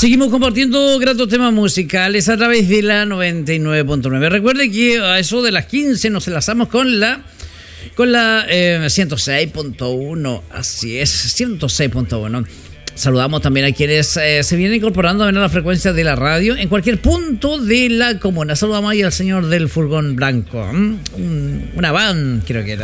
Seguimos compartiendo gratos temas musicales a través de la 99.9. Recuerde que a eso de las 15 nos enlazamos con la 106.1. Así es, 106.1. Saludamos también a quienes se vienen incorporando a la frecuencia de la radio en cualquier punto de la comuna. Saludamos ahí al señor del furgón blanco. Una van, creo que era.